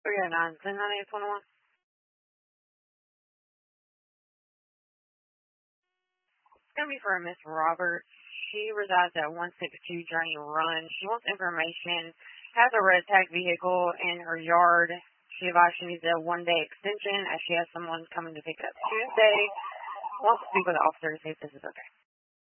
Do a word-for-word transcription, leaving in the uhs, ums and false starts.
three oh nine, ten ninety-eight twenty-one. It's going to be for Miss Roberts. She resides at one sixty-two Journey Run. She wants information, has a red tag vehicle in her yard. She advised she needs a one-day extension as she has someone coming to pick it up Tuesday. Wants to speak with the officer to see if this is okay.